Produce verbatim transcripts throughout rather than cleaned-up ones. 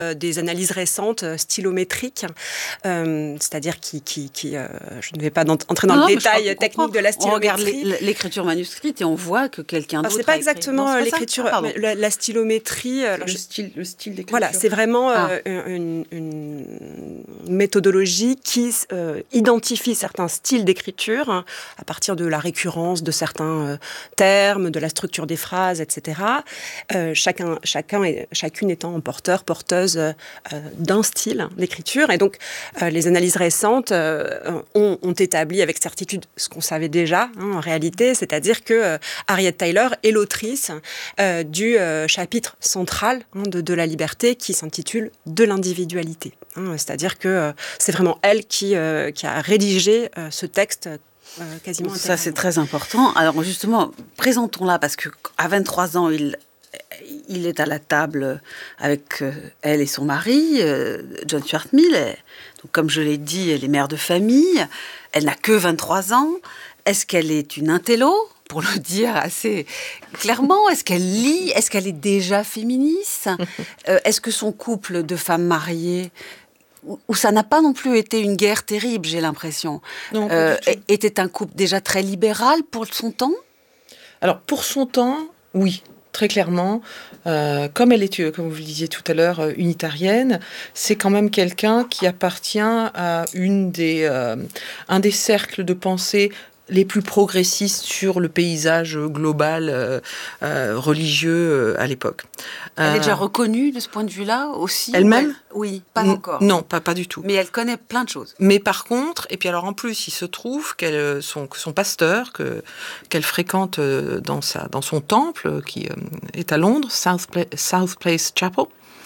euh, des analyses récentes euh, stylométriques, euh, c'est-à-dire qui, qui, qui euh, je ne vais pas entrer dans non, le non, détail technique de la stylométrie. On regarde l'écriture manuscrite et on voit que quelqu'un d'autre. C'est pas exactement non, l'écriture, ah, la, la stylométrie. Le je... style, le style d'écriture. Voilà, c'est vraiment ah. euh, une, une méthodologie qui euh, identifie certains styles d'écriture hein, à partir de la récurrence de certains euh, termes, de la structure des phrases, et cetera. Euh, chacun, chacun et chacune étant porteur, porteuse euh, d'un style d'écriture. Et donc, euh, les analyses récentes euh, ont, ont établi avec certitude ce qu'on savait déjà, hein, en réalité, c'est-à-dire que euh, Harriet Taylor est l'autrice euh, du euh, chapitre central hein, de, de la liberté qui s'intitule « De l'individualité hein, ». C'est-à-dire que euh, c'est vraiment elle qui, euh, qui a rédigé euh, ce texte euh, quasiment Ça, c'est très important. Alors justement, présentons-la, parce qu'à vingt-trois ans, il... Il est à la table avec euh, elle et son mari, euh, John Stuart Mill. Et, donc, comme je l'ai dit, elle est mère de famille. Elle n'a que vingt-trois ans. Est-ce qu'elle est une intello, pour le dire assez clairement? Est-ce qu'elle lit? Est-ce qu'elle est déjà féministe? euh, Est-ce que son couple de femmes mariées, où ça n'a pas non plus été une guerre terrible, j'ai l'impression, non, euh, était un couple déjà très libéral pour son temps? Alors, pour son temps, oui. Très clairement, euh, comme elle est, comme vous le disiez tout à l'heure, euh, unitarienne, c'est quand même quelqu'un qui appartient à une des, euh, un des cercles de pensée les plus progressistes sur le paysage global euh, euh, religieux euh, à l'époque. Elle euh, est déjà reconnue de ce point de vue-là aussi? Elle-même? Elle... Oui, pas N- encore. Non, pas, pas du tout. Mais elle connaît plein de choses. Mais par contre, et puis alors en plus, il se trouve qu'elle, son, son pasteur, que, qu'elle fréquente dans, sa, dans son temple, qui est à Londres, South, Pla- South Place Chapel,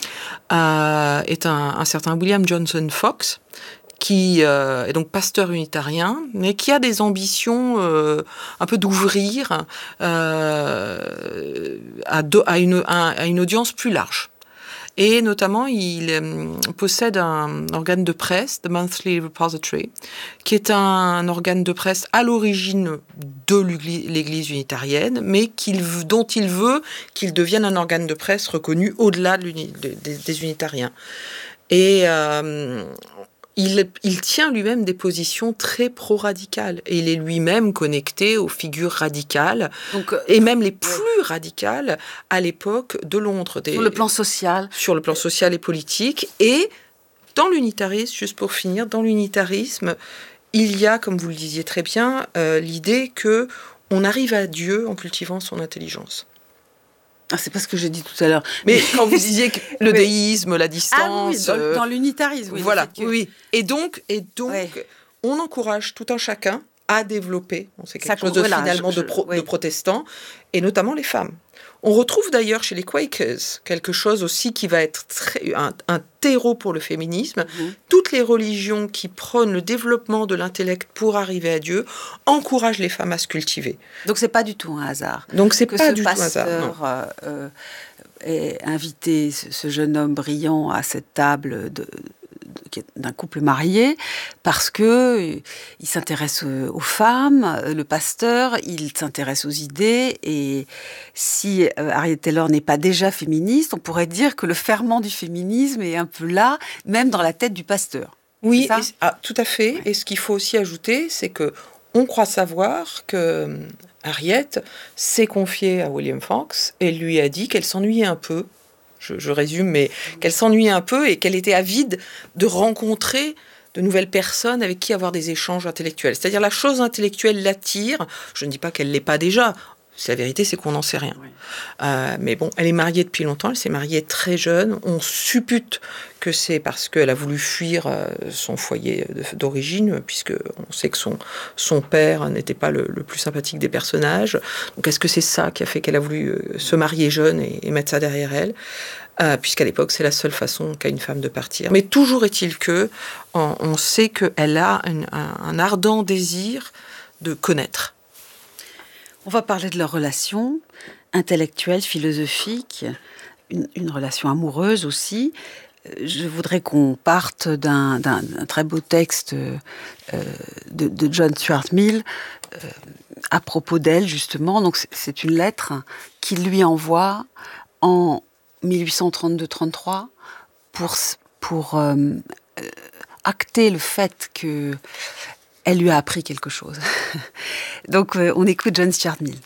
euh, est un, un certain William Johnson Fox, qui euh, est donc pasteur unitarien, mais qui a des ambitions euh, un peu d'ouvrir euh, à, do, à, une, à, à une audience plus large. Et notamment, il euh, possède un organe de presse, The Monthly Repository, qui est un, un organe de presse à l'origine de l'Église unitarienne, mais qu'il, dont il veut qu'il devienne un organe de presse reconnu au-delà de de, des, des unitariens. Et euh, Il, il tient lui-même des positions très pro-radicales et il est lui-même connecté aux figures radicales Donc, euh, et même les plus ouais. radicales à l'époque de Londres. Des, sur le plan social. Sur le plan social et politique. Et dans l'unitarisme, juste pour finir, dans l'unitarisme, il y a, comme vous le disiez très bien, euh, l'idée qu'on arrive à Dieu en cultivant son intelligence. Ah, c'est pas ce que j'ai dit tout à l'heure. Mais quand vous disiez que le oui. déisme, la distance... Ah oui, dans, euh, dans l'unitarisme. Oui, voilà, que... oui. Et donc, et donc ouais. on encourage tout un chacun à développer, bon, c'est quelque Ça, chose de, voilà, finalement je, je, de, pro, oui. de protestant, et notamment les femmes. On retrouve d'ailleurs chez les Quakers quelque chose aussi qui va être très, un, un terreau pour le féminisme. Mm-hmm. Toutes les religions qui prônent le développement de l'intellect pour arriver à Dieu encouragent les femmes à se cultiver. Donc c'est pas du tout un hasard. Donc c'est que pas ce du pasteur, tout un hasard. Euh, euh, ait invité ce jeune homme brillant à cette table de d'un couple marié, parce que il s'intéresse aux femmes, le pasteur, il s'intéresse aux idées, et si Harriet Taylor n'est pas déjà féministe, on pourrait dire que le ferment du féminisme est un peu là, même dans la tête du pasteur. Oui, et, ah, tout à fait. Ouais. Et ce qu'il faut aussi ajouter, c'est que on croit savoir que Harriet s'est confiée à William Fox et lui a dit qu'elle s'ennuyait un peu. Je, je résume, mais qu'elle s'ennuyait un peu et qu'elle était avide de rencontrer de nouvelles personnes avec qui avoir des échanges intellectuels. C'est-à-dire la chose intellectuelle l'attire. Je ne dis pas qu'elle ne l'est pas déjà. La vérité, c'est qu'on n'en sait rien. Oui. Euh, mais bon, elle est mariée depuis longtemps, elle s'est mariée très jeune. On suppute que c'est parce qu'elle a voulu fuir euh, son foyer d'origine, puisqu'on sait que son, son père n'était pas le, le plus sympathique des personnages. Donc est-ce que c'est ça qui a fait qu'elle a voulu euh, se marier jeune et, et mettre ça derrière elle euh, puisqu'à l'époque, c'est la seule façon qu'a une femme de partir. Mais toujours est-il que on, on sait qu'elle a une, un, un ardent désir de connaître. On va parler de leur relation intellectuelle, philosophique, une, une relation amoureuse aussi. Je voudrais qu'on parte d'un, d'un, d'un très beau texte euh, de, de John Stuart Mill euh, à propos d'elle, justement. Donc, c'est, c'est une lettre qu'il lui envoie en dix-huit cent trente-deux trente-trois pour, pour euh, euh, acter le fait que elle lui a appris quelque chose. Donc, euh, on écoute John Stuart Mill.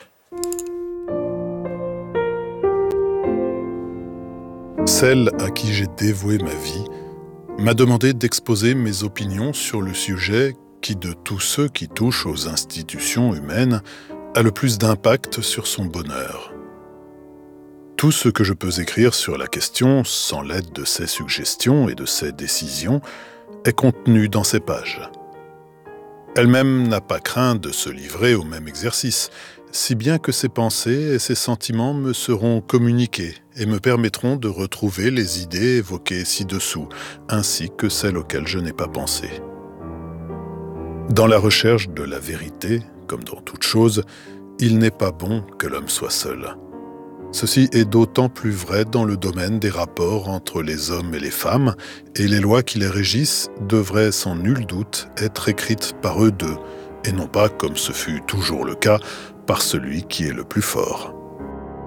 Celle à qui j'ai dévoué ma vie m'a demandé d'exposer mes opinions sur le sujet qui, de tous ceux qui touchent aux institutions humaines, a le plus d'impact sur son bonheur. Tout ce que je peux écrire sur la question, sans l'aide de ses suggestions et de ses décisions, est contenu dans ces pages. Elle-même n'a pas craint de se livrer au même exercice, si bien que ses pensées et ses sentiments me seront communiqués et me permettront de retrouver les idées évoquées ci-dessous, ainsi que celles auxquelles je n'ai pas pensé. Dans la recherche de la vérité, comme dans toute chose, il n'est pas bon que l'homme soit seul. Ceci est d'autant plus vrai dans le domaine des rapports entre les hommes et les femmes, et les lois qui les régissent devraient sans nul doute être écrites par eux deux, et non pas, comme ce fut toujours le cas, par celui qui est le plus fort.